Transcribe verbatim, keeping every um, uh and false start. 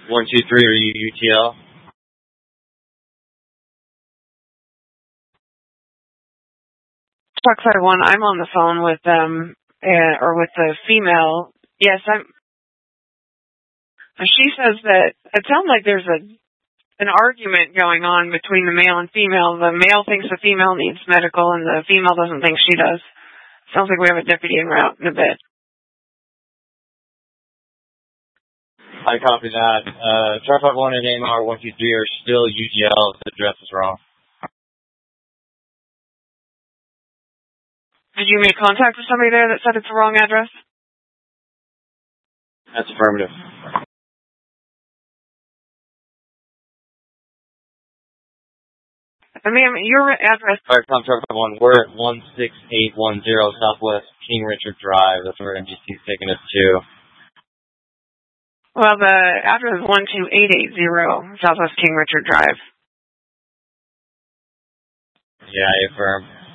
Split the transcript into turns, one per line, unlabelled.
one two three, are you U T L?
Truck side one, I'm on the phone with them, uh, or with the female. Yes, I'm. She says that it sounds like there's a an argument going on between the male and female. The male thinks the female needs medical, and the female doesn't think she does. Sounds like we have a deputy en route in a bit.
I copy that. Uh, Truck five one and A M R one two three are still U T L if the address is wrong.
Did you make contact with somebody there that said it's the wrong address?
That's affirmative.
I mean, your address...
All right, Truck five one, we're at one six eight one zero Southwest King Richard Drive. That's where M G C is taking us to.
Well, the address is one two eight eight zero Southwest King Richard Drive.
Yeah, I affirm.